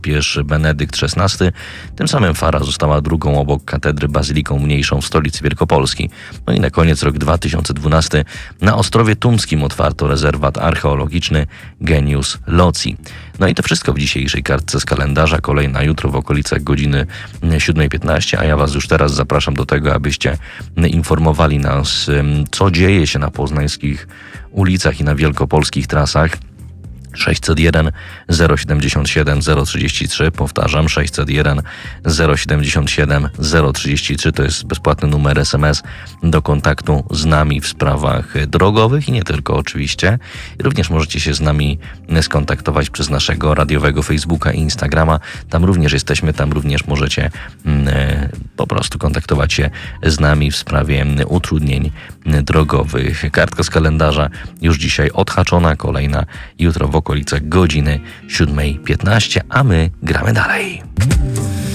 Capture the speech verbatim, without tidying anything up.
papież Benedykt szesnasty. Tym samym Fara została drugą obok katedry bazyliką mniejszą w stolicy Wielkopolski. No i na koniec rok dwa tysiące dwunasty. Na Ostrowie Tumskim otwarto rezerwat archeologiczny Genius Loci. No i to wszystko w dzisiejszej kartce z kalendarza. Kolejna jutro w okolicach godziny siódma piętnaście, a ja was już teraz zapraszam do tego, abyście informowali nas, co dzieje się na poznańskich ulicach i na wielkopolskich trasach. sześćset jeden zero siedemdziesiąt siedem zero trzydzieści trzy, powtarzam, sześćset jeden zero siedemdziesiąt siedem zero trzydzieści trzy to jest bezpłatny numer es em es do kontaktu z nami w sprawach drogowych i nie tylko oczywiście. Również możecie się z nami skontaktować przez naszego radiowego Facebooka i Instagrama. Tam również jesteśmy, tam również możecie mm, po prostu kontaktować się z nami w sprawie utrudnień drogowych. Kartka z kalendarza już dzisiaj odhaczona, kolejna jutro w okolicach godziny siódma piętnaście, a my gramy dalej.